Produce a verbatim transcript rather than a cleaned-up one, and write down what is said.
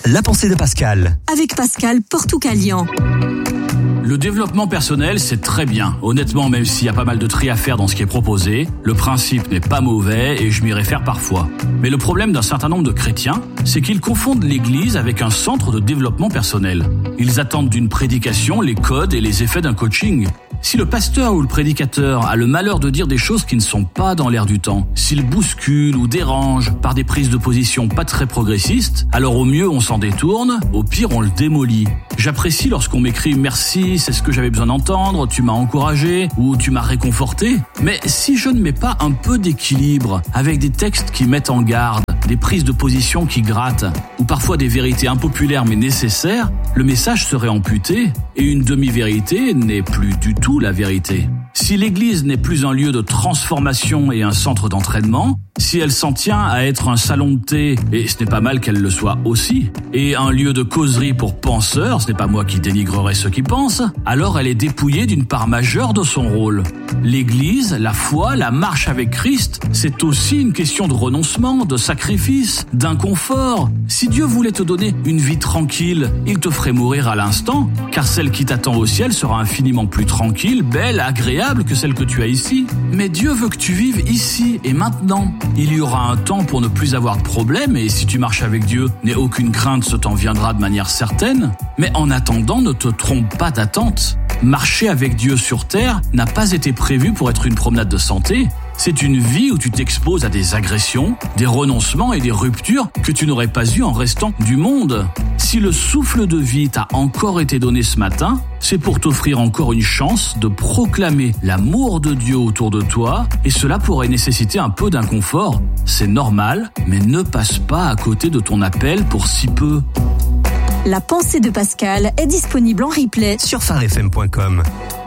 la pensée de Pascal. Avec Pascal Portucalian. Le développement personnel, c'est très bien. Honnêtement, même s'il y a pas mal de tri à faire dans ce qui est proposé, le principe n'est pas mauvais et je m'y réfère parfois. Mais le problème d'un certain nombre de chrétiens, c'est qu'ils confondent l'Église avec un centre de développement personnel. Ils attendent d'une prédication les codes et les effets d'un coaching. Si le pasteur ou le prédicateur a le malheur de dire des choses qui ne sont pas dans l'air du temps, s'il bouscule ou dérange par des prises de position pas très progressistes, alors au mieux on s'en détourne, au pire on le démolit. J'apprécie lorsqu'on m'écrit « Merci, c'est ce que j'avais besoin d'entendre, tu m'as encouragé » ou « Tu m'as réconforté ». Mais si je ne mets pas un peu d'équilibre, avec des textes qui mettent en garde, des prises de position qui grattent, ou parfois des vérités impopulaires mais nécessaires, le message serait amputé et une demi-vérité n'est plus du tout la vérité. Si l'Église n'est plus un lieu de transformation et un centre d'entraînement, si elle s'en tient à être un salon de thé, et ce n'est pas mal qu'elle le soit aussi, et un lieu de causerie pour penseurs, ce n'est pas moi qui dénigrerai ceux qui pensent, alors elle est dépouillée d'une part majeure de son rôle. L'Église, la foi, la marche avec Christ, c'est aussi une question de renoncement, de sacrifice, d'inconfort. Si Dieu voulait te donner une vie tranquille, il te ferait mourir à l'instant, car celle qui t'attend au ciel sera infiniment plus tranquille, belle, agréable que celle que tu as ici. Mais Dieu veut que tu vives ici et maintenant. Il y aura un temps pour ne plus avoir de problème et si tu marches avec Dieu, n'aie aucune crainte, ce t'en viendra de manière certaine. Mais en attendant, ne te trompe pas d'attente. Marcher avec Dieu sur terre n'a pas été prévu pour être une promenade de santé. C'est une vie où tu t'exposes à des agressions, des renoncements et des ruptures que tu n'aurais pas eues en restant du monde. Si le souffle de vie t'a encore été donné ce matin, c'est pour t'offrir encore une chance de proclamer l'amour de Dieu autour de toi et cela pourrait nécessiter un peu d'inconfort. C'est normal, mais ne passe pas à côté de ton appel pour si peu. La pensée de Pascal est disponible en replay sur phare f m point com.